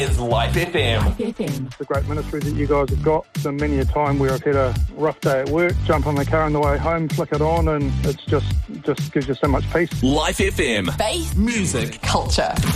is Life FM. It's a great ministry that you guys have got. So many a time where I've had a rough day at work, jump on the car on the way home, flick it on, and it's just gives you so much peace. Life FM. Faith, music, culture.